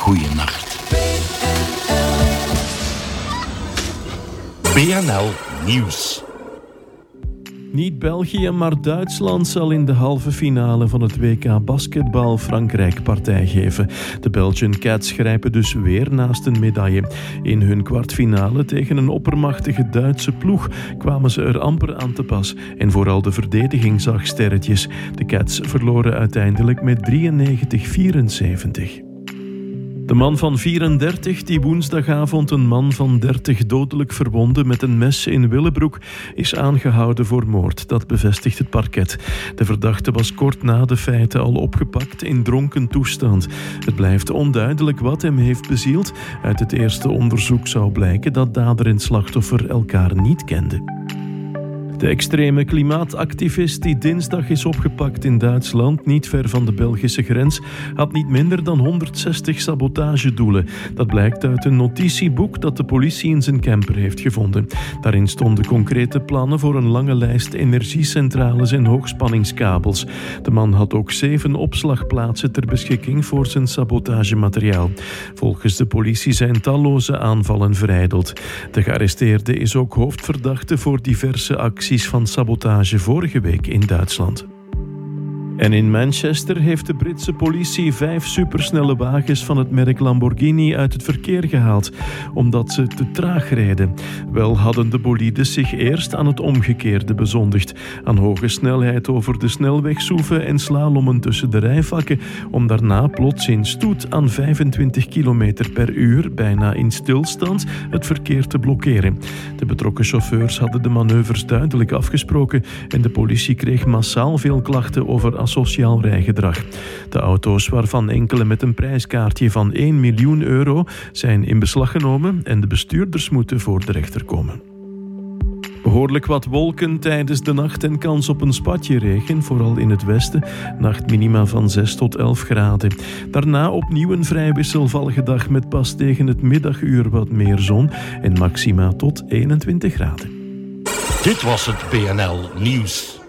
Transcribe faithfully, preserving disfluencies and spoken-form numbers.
goeienacht. B N L Nieuws. Niet België, maar Duitsland zal in de halve finale van het W K basketbal Frankrijk partij geven. De Belgian Cats grijpen dus weer naast een medaille. In hun kwartfinale tegen een oppermachtige Duitse ploeg kwamen ze er amper aan te pas. En vooral de verdediging zag sterretjes. De Cats verloren uiteindelijk met drieënnegentig vierenzeventig. De man van vierendertig die woensdagavond een man van dertig dodelijk verwondde met een mes in Willebroek is aangehouden voor moord. Dat bevestigt het parket. De verdachte was kort na de feiten al opgepakt in dronken toestand. Het blijft onduidelijk wat hem heeft bezield. Uit het eerste onderzoek zou blijken dat dader en slachtoffer elkaar niet kenden. De extreme klimaatactivist die dinsdag is opgepakt in Duitsland, niet ver van de Belgische grens, had niet minder dan honderdzestig sabotagedoelen. Dat blijkt uit een notitieboek dat de politie in zijn camper heeft gevonden. Daarin stonden concrete plannen voor een lange lijst energiecentrales en hoogspanningskabels. De man had ook zeven opslagplaatsen ter beschikking voor zijn sabotagemateriaal. Volgens de politie zijn talloze aanvallen verijdeld. De gearresteerde is ook hoofdverdachte voor diverse acties van sabotage vorige week in Duitsland. En in Manchester heeft de Britse politie vijf supersnelle wagens van het merk Lamborghini uit het verkeer gehaald, omdat ze te traag reden. Wel hadden de bolides zich eerst aan het omgekeerde bezondigd, aan hoge snelheid over de snelweg soeven en slalommen tussen de rijvakken, om daarna plots in stoet aan vijfentwintig kilometer per uur, bijna in stilstand, het verkeer te blokkeren. De betrokken chauffeurs hadden de manoeuvres duidelijk afgesproken en de politie kreeg massaal veel klachten over asociaal rijgedrag. De auto's, waarvan enkele met een prijskaartje van één miljoen euro, zijn in beslag genomen en de bestuurders moeten voor de rechter komen. Behoorlijk wat wolken tijdens de nacht en kans op een spatje regen, vooral in het westen. Nachtminima van zes tot elf graden. Daarna opnieuw een vrij wisselvallige dag met pas tegen het middaguur wat meer zon en maxima tot eenentwintig graden. Dit was het B N L Nieuws.